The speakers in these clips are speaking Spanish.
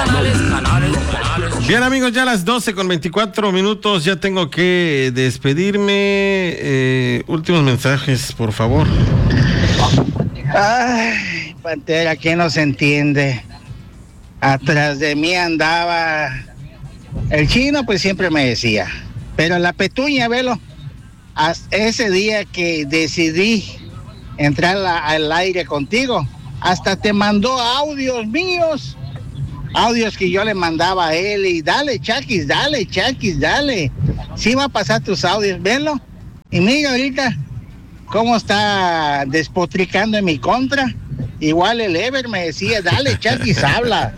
Bien, amigos, ya a las 12:24, ya tengo que despedirme. Últimos mensajes, por favor. Ay, Pantera, ¿quién nos entiende? Atrás de mí andaba el chino, pues siempre me decía, pero la petunia, velo, ese día que decidí entrar al aire contigo, hasta te mandó audios míos, audios que yo le mandaba a él, y dale, Chaquis, dale, sí va a pasar tus audios, velo, y mira ahorita cómo está despotricando en mi contra. Igual el Ever me decía, dale, Chaquis, habla.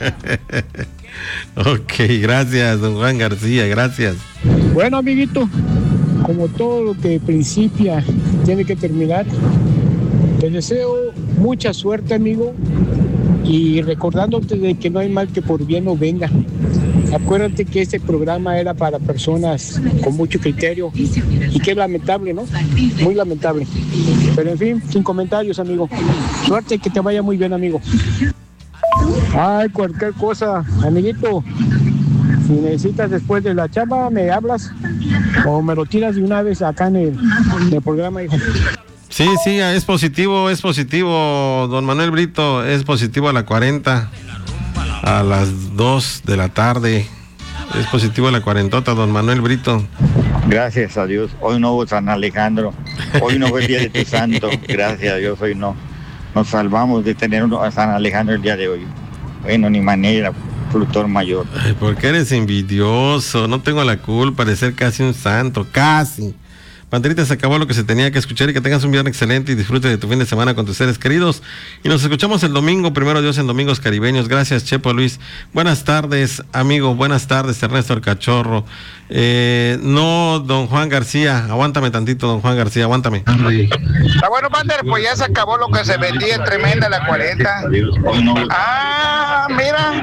Ok, gracias, don Juan García, gracias. Bueno, amiguito, como todo lo que principia tiene que terminar, te deseo mucha suerte, amigo, y recordándote de que no hay mal que por bien no venga. Acuérdate que este programa era para personas con mucho criterio y que es lamentable, ¿no? Muy lamentable. Pero en fin, sin comentarios, amigo. Suerte, que te vaya muy bien, amigo. Ay, cualquier cosa, amiguito. Si necesitas después de la chamba, me hablas o me lo tiras de una vez acá en el programa, hijo. Sí, es positivo, don Manuel Brito, es positivo a la 40, a las 2 de la tarde, es positivo a la 40, don Manuel Brito. Gracias a Dios, hoy no hubo San Alejandro, hoy no fue el día de tu santo, gracias a Dios, hoy no, nos salvamos de tener a San Alejandro el día de hoy, bueno, ni manera, Flutor Mayor. Ay, ¿por qué eres envidioso? No tengo la culpa de ser casi un santo, casi. Panterita, se acabó lo que se tenía que escuchar y que tengas un viernes excelente y disfrute de tu fin de semana con tus seres queridos. Y nos escuchamos el domingo, primero Dios, en Domingos Caribeños. Gracias, Chepo Luis. Buenas tardes, amigo. Buenas tardes, Ernesto el Cachorro. No, don Juan García. Aguántame tantito, don Juan García, aguántame. Está bueno, Pander, pues ya se acabó lo que se vendía en Tremenda la 40. Ah, mira.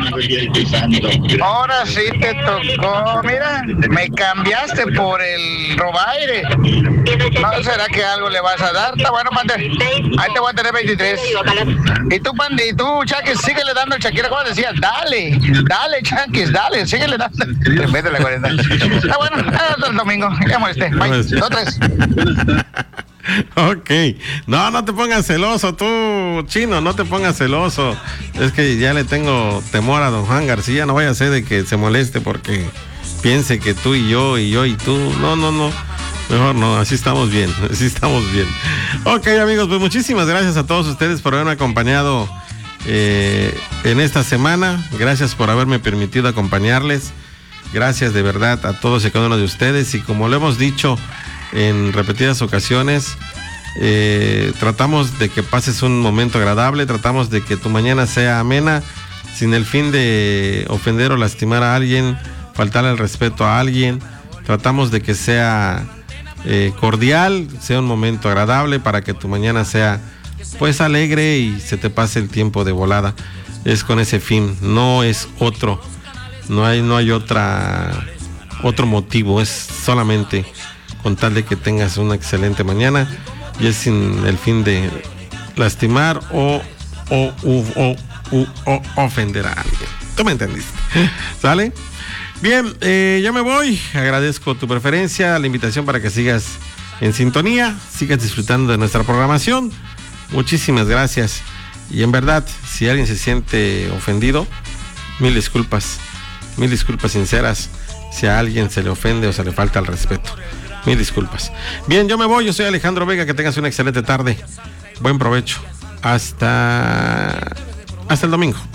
Ahora sí te tocó, mira. Me cambiaste por el robaire. ¿No será que algo le vas a dar? Está bueno, Pander. Ahí te voy a tener 23. Y tú, Chaquis, síguele dando el Shakira, como decías, dale, Chaquis, dale, síguele dando. Tremenda la 40. Está bueno, hasta el domingo. Ya molesté. Bye. 2-3. Ok, no te pongas celoso tú, Chino, no te pongas celoso. Es que ya le tengo temor a don Juan García, no vaya a ser de que se moleste porque piense que tú y yo y tú. No, mejor no, así estamos bien. Ok, amigos, pues muchísimas gracias a todos ustedes por haberme acompañado en esta semana. Gracias por haberme permitido acompañarles. Gracias de verdad a todos y cada uno de ustedes, y como lo hemos dicho en repetidas ocasiones, tratamos de que pases un momento agradable, tratamos de que tu mañana sea amena, sin el fin de ofender o lastimar a alguien, faltarle el respeto a alguien. Tratamos de que sea cordial, sea un momento agradable para que tu mañana sea pues alegre y se te pase el tiempo de volada. Es con ese fin, no es otro, no hay otro motivo, es solamente con tal de que tengas una excelente mañana, y es sin el fin de lastimar o ofender a alguien. ¿Tú me entendiste? ¿Sale? Bien, ya me voy. Agradezco tu preferencia, la invitación para que sigas en sintonía, sigas disfrutando de nuestra programación. Muchísimas gracias. Y en verdad, si alguien se siente ofendido, mil disculpas sinceras. Si a alguien se le ofende o se le falta el respeto, mil disculpas. Bien, yo me voy. Yo soy Alejandro Vega. Que tengas una excelente tarde. Buen provecho. Hasta el domingo.